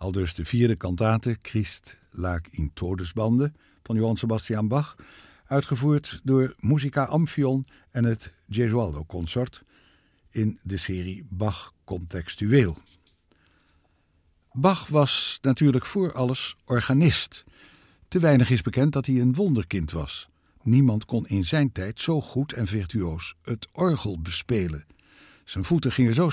Aldus de vierde kantate Christ lag in Todesbande van Johann Sebastian Bach, uitgevoerd door Musica Amphion en het Gesualdo Consort in de serie Bach Contextueel. Bach was natuurlijk voor alles organist. Te weinig is bekend dat hij een wonderkind was. Niemand kon in zijn tijd zo goed en virtuoos het orgel bespelen. Zijn voeten gingen zo